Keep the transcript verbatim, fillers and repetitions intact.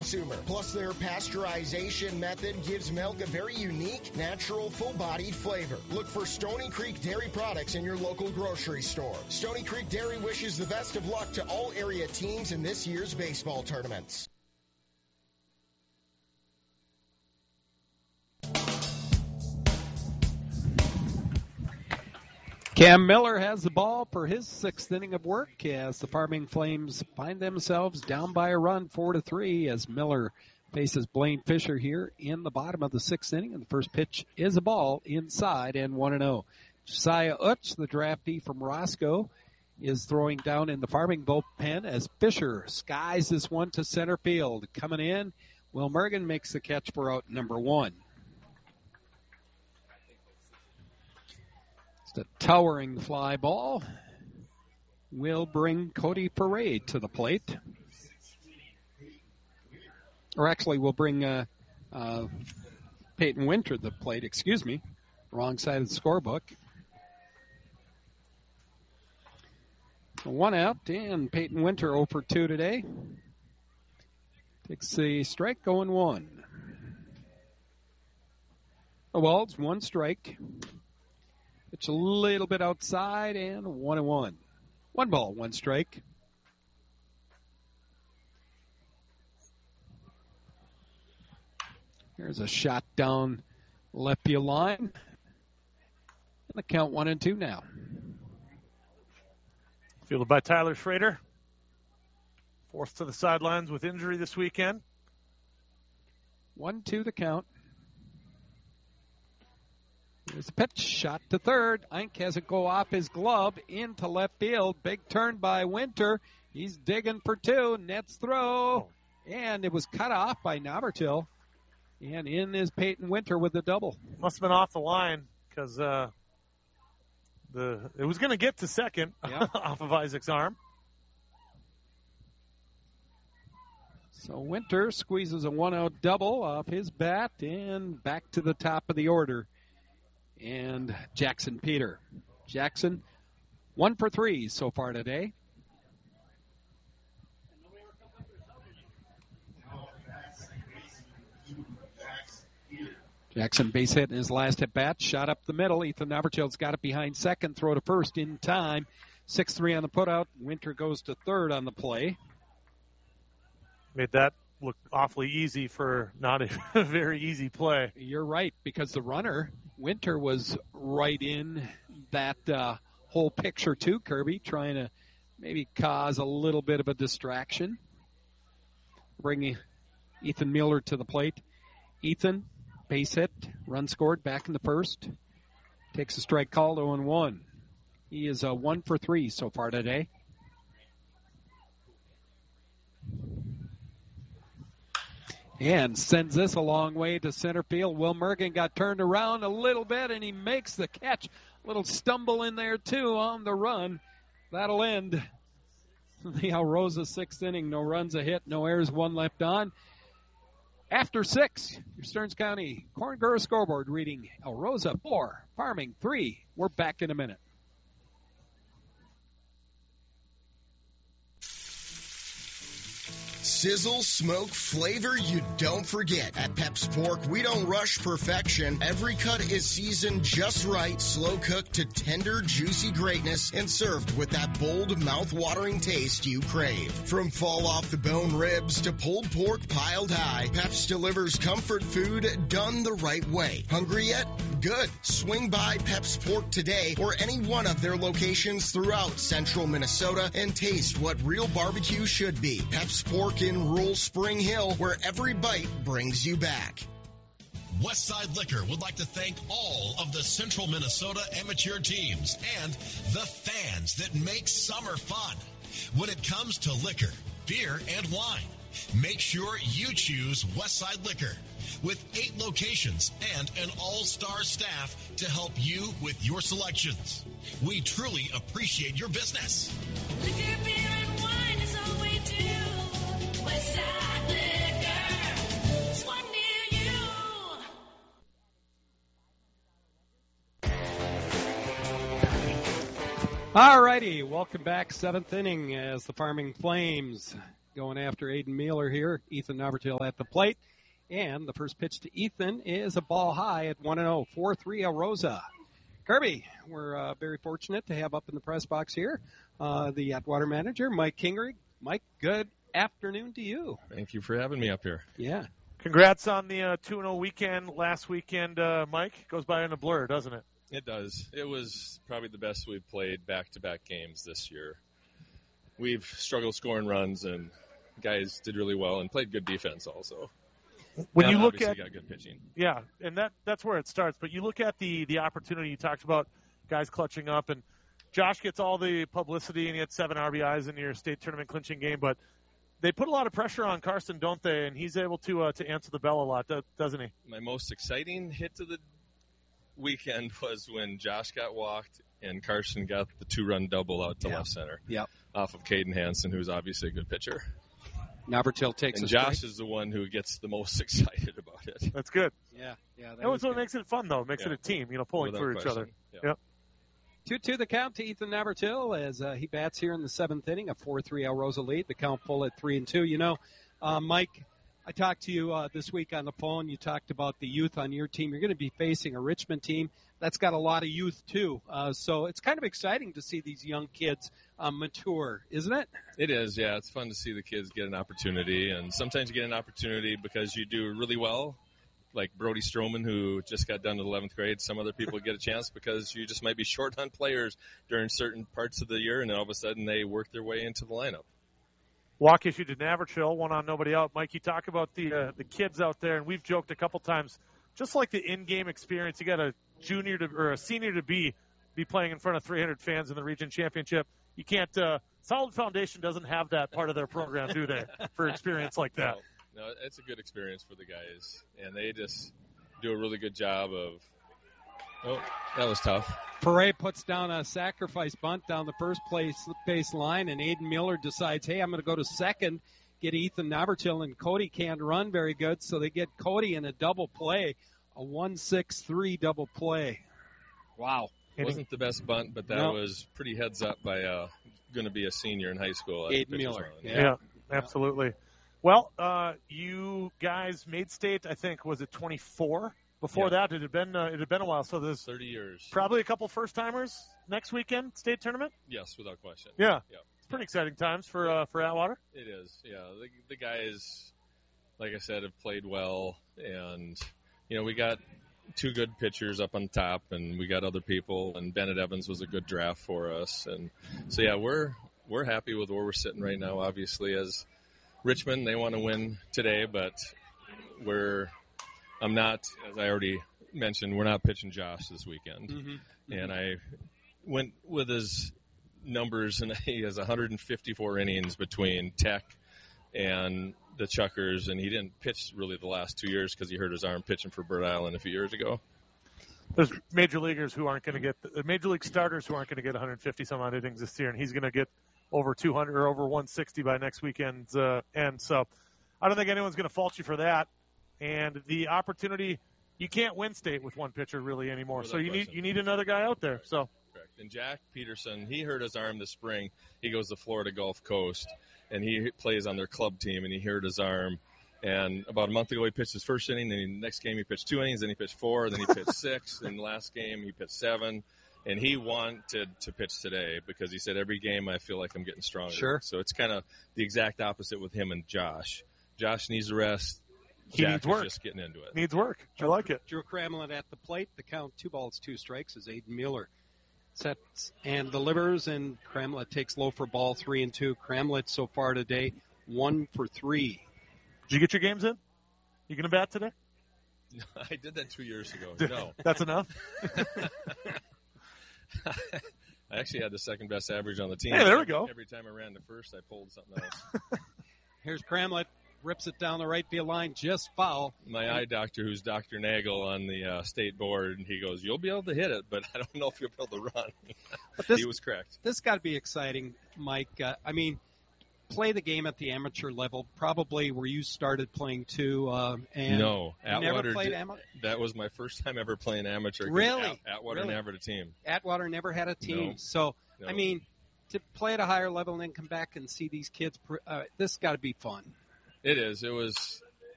consumer. Plus, their pasteurization method gives milk a very unique, natural, full-bodied flavor. Look for Stony Creek Dairy products in your local grocery store. Stony Creek Dairy wishes the best of luck to all area teams in this year's baseball tournaments. Cam Miller has the ball for his sixth inning of work as the Farming Flames find themselves down by a run, four to three, as Miller faces Blaine Fisher here in the bottom of the sixth inning. And the first pitch is a ball inside and one and oh. Josiah Utz, the draftee from Roscoe, is throwing down in the Farming bullpen as Fisher skies this one to center field. Coming in, Will Mergen makes the catch for out number one. It's a towering fly ball. Will bring Cody Parade to the plate. Or actually, we'll bring uh, uh, Peyton Winter to the plate. Excuse me. Wrong side of the scorebook. One out, and Peyton Winter oh for two today. Takes the strike, going one. Oh, well, it's one strike. It's a little bit outside, and one and one. One ball, one strike. Here's a shot down left field line. And the count one and two now. Fielded by Tyler Schrader. Forced to the sidelines with injury this weekend. One, two, the count. Here's the pitch, shot to third. Ink has it go off his glove into left field. Big turn by Winter. He's digging for two. Nets throw. And it was cut off by Nobertil. And in is Peyton Winter with the double. Must have been off the line because uh, the it was going to get to second yeah. off of Isaac's arm. So Winter squeezes a one-out double off his bat and back to the top of the order. And Jackson Peter. Jackson, one for three so far today. Jackson base hit in his last at bat. Shot up the middle. Ethan Nobertild's got it behind second. Throw to first in time. six three on the putout. Winter goes to third on the play. Made that look awfully easy for not a very easy play. You're right, because the runner, Winter, was right in that uh, whole picture too, Kirby, trying to maybe cause a little bit of a distraction. Bringing Ethan Miller to the plate. Ethan, base hit, run scored, back in the first. Takes a strike called, oh and one. He is a one for three so far today. And sends this a long way to center field. Will Mergen got turned around a little bit, and he makes the catch. A little stumble in there, too, on the run. That'll end the Alrosa sixth inning. No runs, a hit, no errors, one left on. After six, your Stearns County Corn Grower scoreboard reading Alrosa four, Farming three. We're back in a minute. Sizzle, smoke, flavor you don't forget. At Pep's Pork, we don't rush perfection. Every cut is seasoned just right, slow cooked to tender, juicy greatness, and served with that bold, mouth-watering taste you crave. From fall-off-the-bone ribs to pulled pork piled high, Pep's delivers comfort food done the right way. Hungry yet? Good. Swing by Pep's Pork today or any one of their locations throughout central Minnesota and taste what real barbecue should be. Pep's Pork in rural Spring Hill, where every bite brings you back. Westside Liquor would like to thank all of the Central Minnesota amateur teams and the fans that make summer fun. When it comes to liquor, beer, and wine, make sure you choose Westside Liquor. With eight locations and an all-star staff to help you with your selections. We truly appreciate your business. Liquor, beer, and wine is all we do. Westside Liquor, it's one near you. All righty, welcome back. Seventh inning as the Farming Flames going after Aiden Mueller here. Ethan Novertill at the plate. And the first pitch to Ethan is a ball high at one and oh, four three El Rosa. Kirby, we're uh, very fortunate to have up in the press box here uh, the Atwater manager, Mike Kingerig. Mike, good afternoon to you. Thank you for having me up here. Yeah. Congrats on the uh, two and oh weekend last weekend, uh, Mike. Goes by in a blur, doesn't it? It does. It was probably the best we've played back-to-back games this year. We've struggled scoring runs, and guys did really well and played good defense also. When and you look obviously at got good pitching. Yeah, and that that's where it starts. But you look at the the opportunity you talked about, guys clutching up, and Josh gets all the publicity, and he had seven R B Is in your state tournament clinching game. But they put a lot of pressure on Carson, don't they? And he's able to uh, to answer the bell a lot, doesn't he? My most exciting hit of the weekend was when Josh got walked and Carson got the two-run double out to Yeah. left center Yep. off of Caden Hansen, who's obviously a good pitcher. Novertill takes And a Josh strike. is the one who gets the most excited about it. That's good. Yeah, yeah. That That was was what good. makes it fun, though. It makes Yeah. it a team, you know, pulling Without for each question. other. Yeah. Yep. two two the count to Ethan Novertill as uh, he bats here in the seventh inning, a four three El Rosa lead. The count full at three and two. You know, uh, Mike, I talked to you uh, this week on the phone. You talked about the youth on your team. You're going to be facing a Richmond team that's got a lot of youth too. Uh, so it's kind of exciting to see these young kids uh, mature, isn't it? It is, yeah. It's fun to see the kids get an opportunity, and sometimes you get an opportunity because you do really well, like Brody Stroman, who just got done to eleventh grade. Some other people get a chance because you just might be short on players during certain parts of the year, and then all of a sudden they work their way into the lineup. Walk issue to Naverchill, one on, nobody out. Mike, you talk about the uh, the kids out there, and we've joked a couple times, just like the in-game experience. You got a junior to or a senior to be be playing in front of three hundred fans in the region championship. You can't. Uh, Solid Foundation doesn't have that part of their program, do they? For experience like that. No, no, it's a good experience for the guys, and they just do a really good job of. Oh, that was tough. Paray puts down a sacrifice bunt down the first place base line, and Aiden Mueller decides, hey, I'm going to go to second, get Ethan Novertill, and Cody can't run very good, so they get Cody in a double play, a one six three double play. Wow. It wasn't the best bunt, but that No. was pretty heads up by uh, going to be a senior in high school. at the Aiden pitcher's Mueller. mound. Yeah. Yeah, absolutely. Well, uh, you guys made state, I think, was it twenty-four? Before Yeah. that, it had been uh, it had been a while. So there's thirty years. probably a couple first timers next weekend, state tournament. Yes, without question. Yeah, Yeah. it's pretty exciting times for uh, for Atwater. It is, yeah. The, the guys, like I said, have played well, and you know we got two good pitchers up on top, and we got other people, and Bennett Evans was a good draft for us, and so yeah, we're we're happy with where we're sitting right now. Obviously, as Richmond, they want to win today, but we're I'm not, as I already mentioned, we're not pitching Josh this weekend, Mm-hmm. and I went with his numbers, and he has one hundred fifty-four innings between Tech and the Chuckers, and he didn't pitch really the last two years because he hurt his arm pitching for Bird Island a few years ago. There's major leaguers who aren't going to get the major league starters who aren't going to get one hundred fifty some odd innings this year, and he's going to get over two hundred or over one sixty by next weekend's uh, end. So I don't think anyone's going to fault you for that. And the opportunity, you can't win state with one pitcher really anymore. Without So you need question. you need another guy out there. So Correct. And Jack Peterson, he hurt his arm this spring. He goes to Florida Gulf Coast, and he plays on their club team, and he hurt his arm. And about a month ago, he pitched his first inning. Then the next game, he pitched two innings. Then he pitched four. Then he pitched six. And the last game, he pitched seven. And he wanted to pitch today because he said, every game I feel like I'm getting stronger. Sure. So it's kind of the exact opposite with him and Josh. Josh needs a rest. He Jack needs is work. just getting into it. needs work. I like it. Drew Cramlett at the plate. The count, two balls, two strikes, is Aiden Mueller. Sets and delivers, and Cramlett takes low for ball, three and two. Cramlett so far today, one for three. Did you get your games in? You going to bat today? I did that two years ago. No. That's enough. I actually had the second best average on the team. Hey, there we go. Every time I ran to first, I pulled something else. Here's Cramlett, rips it down the right field line, just foul. My eye doctor, who's Doctor Nagel on the uh, state board, and he goes, "You'll be able to hit it, but I don't know if you'll be able to run." But this, he was correct. this got to be exciting, Mike. Uh, I mean, play the game at the amateur level, probably where you started playing too. Uh, and No, you never Atwater. played did- ama- that was my first time ever playing amateur. 'cause Really? At, Atwater Really? never had a team. Atwater never had a team. No. So, No. I mean, to play at a higher level and then come back and see these kids, uh, this got to be fun. It is. It was